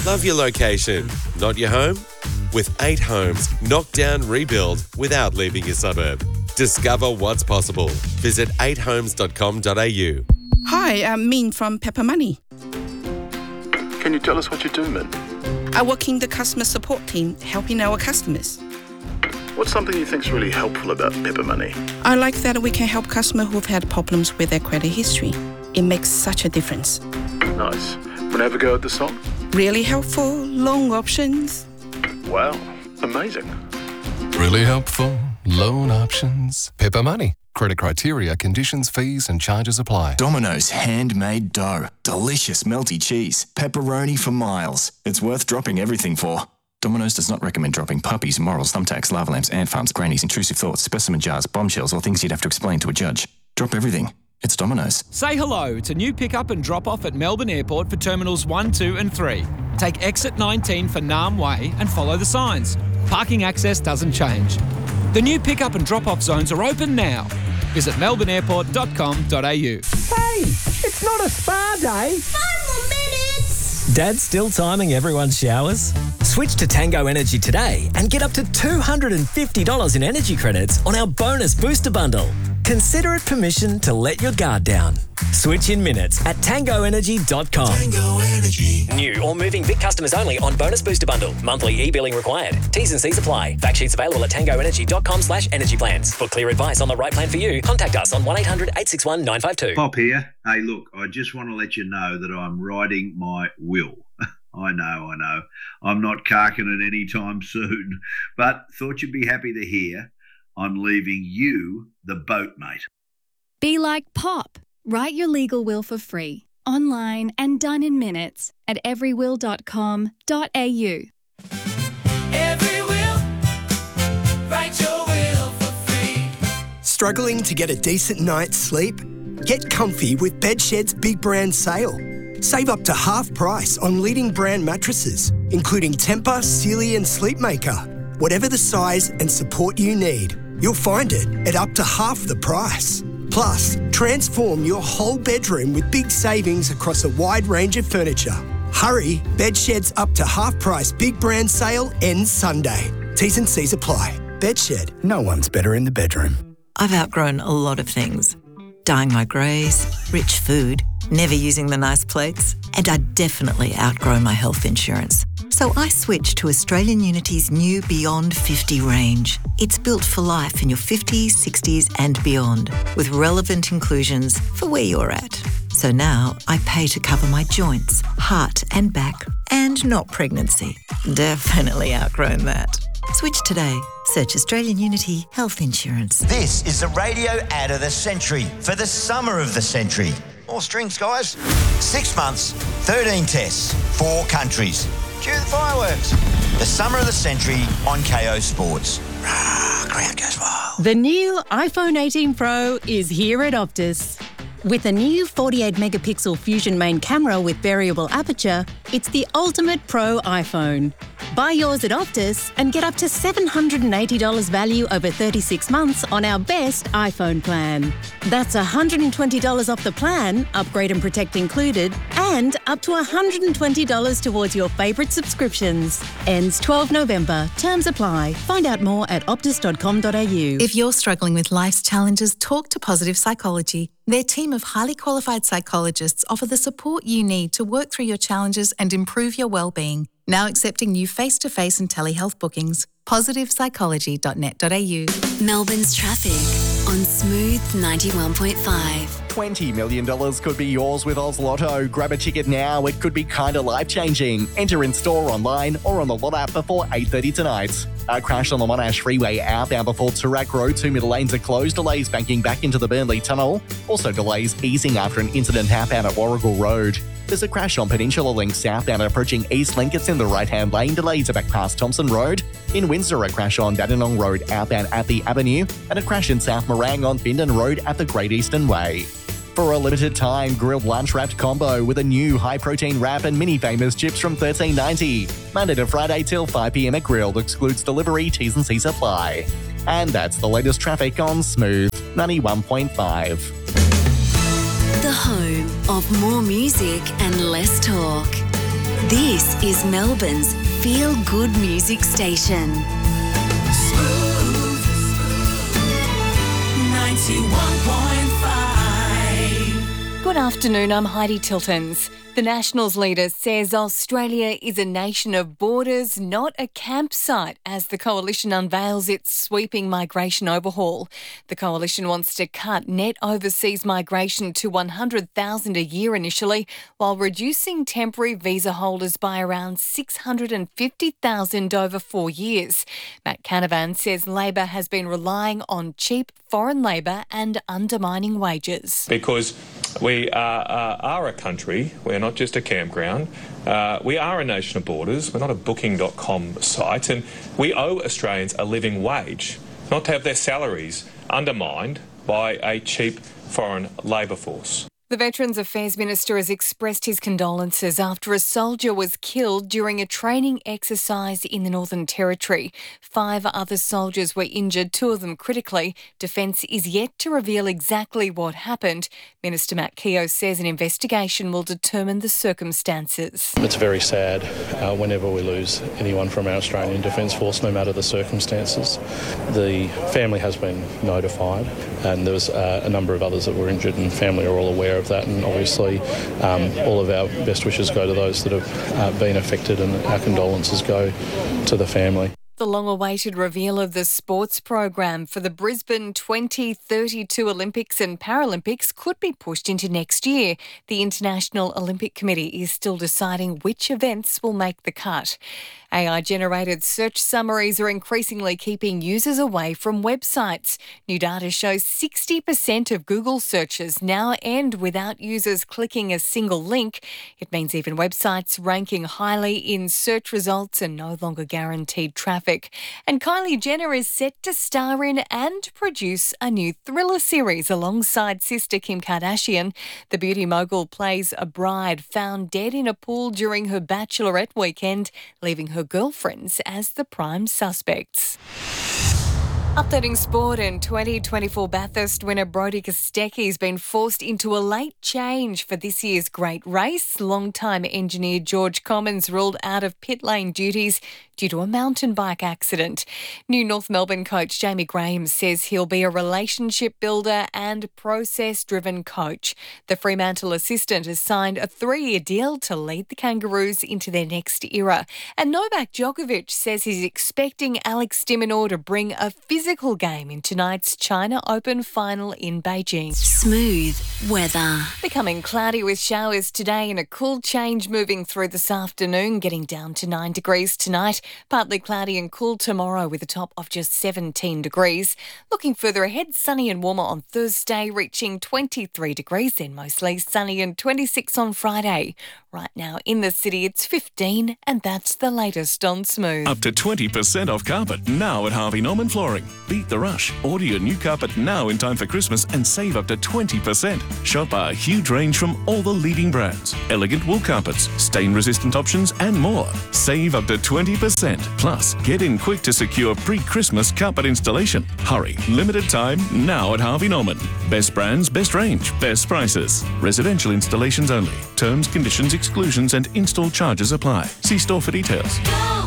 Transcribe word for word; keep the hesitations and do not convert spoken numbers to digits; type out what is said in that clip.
Love your location, not your home? With eight homes, knock down, rebuild without leaving your suburb. Discover what's possible. Visit eight homes dot com dot a u. Hi, I'm Min from Pepper Money. Can you tell us what you do, Min? I work in the customer support team, helping our customers. What's something you think's really helpful about Pepper Money? I like that we can help customers who've had problems with their credit history. It makes such a difference. Nice. Wanna have a go at the song? Really helpful, loan options. Wow, amazing. Really helpful, loan options. Pepper Money. Credit criteria, conditions, fees and charges apply. Domino's handmade dough. Delicious melty cheese. Pepperoni for miles. It's worth dropping everything for. Domino's does not recommend dropping puppies, morals, thumbtacks, lava lamps, ant farms, grannies, intrusive thoughts, specimen jars, bombshells, or things you'd have to explain to a judge. Drop everything. It's Domino's. Say hello to new pick-up and drop-off at Melbourne Airport for Terminals one, two and three. Take exit nineteen for Nam Way and follow the signs. Parking access doesn't change. The new pick-up and drop-off zones are open now. Visit melbourne airport dot com dot a u. Hey, it's not a spa day. Five more minutes. Dad's still timing everyone's showers? Switch to Tango Energy today and get up to two hundred fifty dollars in energy credits on our bonus booster bundle. Consider it permission to let your guard down. Switch in minutes at tango energy dot com. Tango Energy. New or moving Vic customers only on bonus booster bundle. Monthly e-billing required. T's and C's apply. Fact sheets available at tango energy dot com slash energy plans. For clear advice on the right plan for you, contact us on one eight hundred eight six one nine five two. Pop here. Hey, look, I just want to let you know that I'm writing my will. I know, I know. I'm not carking it anytime soon, but thought you'd be happy to hear I'm leaving you the boat, mate. Be like Pop. Write your legal will for free, online and done in minutes at every will dot com dot a u. Every will, write your will for free. Struggling to get a decent night's sleep? Get comfy with Bedshed's Big Brand Sale. Save up to half price on leading brand mattresses, including Tempur, Sealy and Sleepmaker. Whatever the size and support you need, you'll find it at up to half the price. Plus, transform your whole bedroom with big savings across a wide range of furniture. Hurry, Bedshed's up to half price Big Brand Sale ends Sunday. T's and C's apply. Bedshed, no one's better in the bedroom. I've outgrown a lot of things. Dyeing my greys, rich food, never using the nice plates, and I definitely outgrown my health insurance. So I switched to Australian Unity's new Beyond fifty range. It's built for life in your fifties, sixties and beyond, with relevant inclusions for where you're at. So now I pay to cover my joints, heart and back, and not pregnancy. Definitely outgrown that. Switch today. Search Australian Unity Health Insurance. This is the radio ad of the century for the summer of the century. More strings, guys. Six months, thirteen tests, four countries. Cue the fireworks. The summer of the century on K O Sports. Rah, crowd goes wild. The new iPhone eighteen Pro is here at Optus. With a new forty-eight megapixel Fusion main camera with variable aperture, it's the ultimate pro iPhone. Buy yours at Optus and get up to seven hundred eighty dollars value over thirty-six months on our best iPhone plan. That's one hundred twenty dollars off the plan, upgrade and protect included, and up to one hundred twenty dollars towards your favourite subscriptions. Ends twelfth November. Terms apply. Find out more at optus dot com dot a u. If you're struggling with life's challenges, talk to Positive Psychology. Their team of highly qualified psychologists offer the support you need to work through your challenges and improve your well-being. Now accepting new face-to-face and telehealth bookings. positive psychology dot net dot a u. Melbourne's traffic on Smooth ninety-one point five. twenty million dollars could be yours with Oz Lotto. Grab a ticket now. It could be kind of life-changing. Enter in store, online or on the Lot app before eight thirty tonight. A crash on the Monash Freeway outbound before Toorak Road. Two middle lanes are closed. Delays banking back into the Burnley Tunnel. Also delays easing after an incident outbound at Warrigal Road. There's a crash on Peninsula Link southbound approaching East Link. It's in the right-hand lane. Delays are back past Thompson Road. In Windsor, a crash on Dandenong Road outbound at the Avenue. And a crash in South Morang on Bindon Road at the Great Eastern Way. For a limited time, grilled lunch wrapped combo with a new high-protein wrap and mini famous chips from thirteen ninety. Monday to Friday till five p m at Grilled. Excludes delivery, T's and C's apply. And that's the latest traffic on Smooth ninety-one point five. The home of more music and less talk. This is Melbourne's feel-good music station. Smooth ninety-one point five. Good afternoon, I'm Heidi Tiltons. The Nationals leader says Australia is a nation of borders, not a campsite, as the Coalition unveils its sweeping migration overhaul. The Coalition wants to cut net overseas migration to one hundred thousand a year initially, while reducing temporary visa holders by around six hundred fifty thousand over four years. Matt Canavan says Labor has been relying on cheap foreign labour and undermining wages. Because we are, uh, are a country, we're not just a campground. Uh, we are a nation of borders. We're not a booking dot com site, and we owe Australians a living wage, not to have their salaries undermined by a cheap foreign labour force. The Veterans Affairs Minister has expressed his condolences after a soldier was killed during a training exercise in the Northern Territory. Five other soldiers were injured, two of them critically. Defence is yet to reveal exactly what happened. Minister Matt Keogh says an investigation will determine the circumstances. It's very sad uh, whenever we lose anyone from our Australian Defence Force, no matter the circumstances. The family has been notified, and there was uh, a number of others that were injured, and family are all aware of that, and obviously um, all of our best wishes go to those that have uh, been affected, and our condolences go to the family. The long-awaited reveal of the sports program for the Brisbane twenty thirty-two Olympics and Paralympics could be pushed into next year. The International Olympic Committee is still deciding which events will make the cut. A I-generated search summaries are increasingly keeping users away from websites. New data shows sixty percent of Google searches now end without users clicking a single link. It means even websites ranking highly in search results are no longer guaranteed traffic. And Kylie Jenner is set to star in and produce a new thriller series alongside sister Kim Kardashian. The beauty mogul plays a bride found dead in a pool during her bachelorette weekend, leaving her girlfriends as the prime suspects. Updating sport, and twenty twenty-four Bathurst winner Brodie Kostecki has been forced into a late change for this year's great race. Long-time engineer George Commons ruled out of pit lane duties due to a mountain bike accident. New North Melbourne coach Jamie Graham says he'll be a relationship builder and process-driven coach. The Fremantle assistant has signed a three-year deal to lead the Kangaroos into their next era. And Novak Djokovic says he's expecting Alex de Minaur to bring a physical game in tonight's China Open final in Beijing. Smooth weather. Becoming cloudy with showers today and a cool change moving through this afternoon, getting down to nine degrees tonight. Partly cloudy and cool tomorrow with a top of just seventeen degrees. Looking further ahead, sunny and warmer on Thursday, reaching twenty-three degrees, then mostly sunny and twenty-six on Friday. Right now in the city, it's fifteen, and that's the latest on Smooth. Up to twenty percent off carpet now at Harvey Norman Flooring. Beat the rush. Order your new carpet now in time for Christmas and save up to twenty percent. Shop our huge range from all the leading brands. Elegant wool carpets, stain-resistant options and more. Save up to twenty percent. Plus, get in quick to secure pre-Christmas carpet installation. Hurry. Limited time now at Harvey Norman. Best brands, best range, best prices. Residential installations only. Terms, conditions, exclusions and install charges apply. See store for details.